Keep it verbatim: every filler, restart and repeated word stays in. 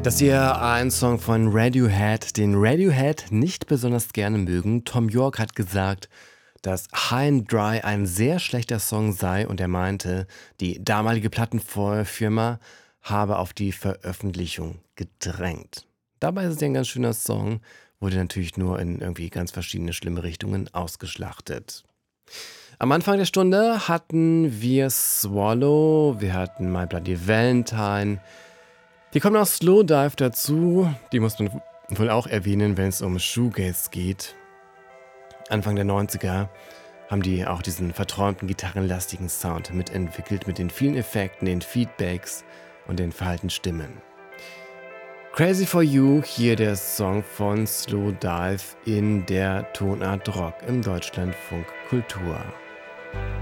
Das hier ein Song von Radiohead, den Radiohead nicht besonders gerne mögen. Thom Yorke hat gesagt, dass High and Dry ein sehr schlechter Song sei und er meinte, die damalige Plattenfirma habe auf die Veröffentlichung gedrängt. Dabei ist es ja ein ganz schöner Song, wurde natürlich nur in irgendwie ganz verschiedene schlimme Richtungen ausgeschlachtet. Am Anfang der Stunde hatten wir Swallow, wir hatten My Bloody Valentine. Hier kommt noch Slowdive dazu, die muss man wohl auch erwähnen, wenn es um Shoegaze geht. Anfang der neunziger haben die auch diesen verträumten gitarrenlastigen Sound mitentwickelt mit den vielen Effekten, den Feedbacks und den verhaltenen Stimmen. Crazy for You, hier der Song von Slowdive in der Tonart Rock im Deutschlandfunk Kultur.